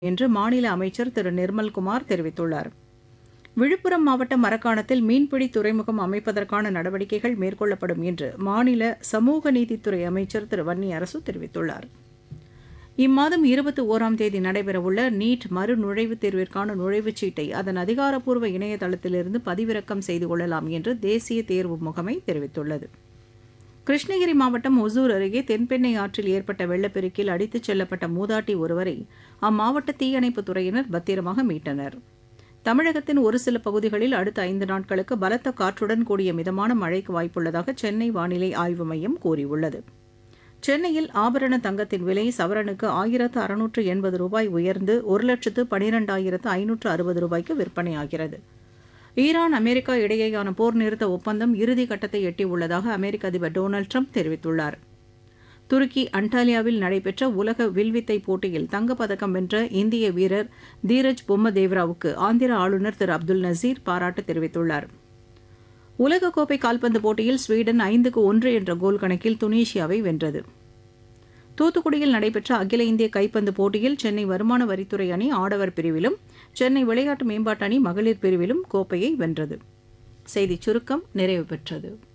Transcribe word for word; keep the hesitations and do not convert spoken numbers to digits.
என்று மாநில அமைச்சர் திரு நிர்மல்குமார் தெரிவித்துள்ளார். விழுப்புரம் மாவட்டம் மரக்காணத்தில் மீன்பிடி துறைமுகம் அமைப்பதற்கான நடவடிக்கைகள் மேற்கொள்ளப்படும் என்று மாநில சமூக நீதித்துறை அமைச்சர் திரு வன்னியரசு தெரிவித்துள்ளார். இம்மாதம் இருபத்தி ஓராம் தேதி நடைபெறவுள்ள நீட் மறு நுழைவுத் தேர்விற்கான நுழைவுச் சீட்டை அதன் அதிகாரப்பூர்வ இணையதளத்திலிருந்து பதிவிறக்கம் செய்து கொள்ளலாம் என்று தேசிய தேர்வு முகமை தெரிவித்துள்ளது. கிருஷ்ணகிரி மாவட்டம் ஒசூர் அருகே தென்பெண்ணை ஆற்றில் ஏற்பட்ட வெள்ளப்பெருக்கில் அடித்துச் செல்லப்பட்ட மூதாட்டி ஒருவரை அம்மாவட்ட தீயணைப்புத் துறையினர் பத்திரமாக மீட்டனர். தமிழகத்தின் ஒரு சில பகுதிகளில் அடுத்த ஐந்து நாட்களுக்கு பலத்த காற்றுடன் கூடிய மிதமான மழைக்கு வாய்ப்புள்ளதாக சென்னை வானிலை ஆய்வு மையம் கூறியுள்ளது. சென்னையில் ஆபரண தங்கத்தின் விலை சவரனுக்கு ஆயிரத்து அறுநூற்று எண்பது ரூபாய் உயர்ந்து ஒரு லட்சத்து பனிரெண்டாயிரத்து ஐநூற்று அறுபது ரூபாய்க்கு விற்பனையாகிறது. ஈரான் அமெரிக்கா இடையேயான போர் நிறுத்த ஒப்பந்தம் இறுதி கட்டத்தை எட்டியுள்ளதாக அமெரிக்க அதிபர் டொனால்டு ட்ரம்ப் தெரிவித்துள்ளார். துருக்கி அண்டாலியாவில் நடைபெற்ற உலக வில்வித்தை போட்டியில் தங்கப்பதக்கம் வென்ற இந்திய வீரர் தீரஜ் பொம்மதேவராவுக்கு ஆந்திர ஆளுநர் திரு அப்துல் நசீர் பாராட்டு தெரிவித்துள்ளார். உலகக்கோப்பை கால்பந்து போட்டியில் ஸ்வீடன் ஐந்துக்கு ஒன்று என்ற கோல் கணக்கில் துனிஷியாவை வென்றது. தூத்துக்குடியில் நடைபெற்ற அகில இந்திய கைப்பந்து போட்டியில் சென்னை வருமான வரித்துறை அணி ஆடவர் பிரிவிலும் சென்னை விளையாட்டு மேம்பாட்டு அணி மகளிர் பிரிவிலும் கோப்பையை வென்றது. செய்திச் சுருக்கம் நிறைவு பெற்றது.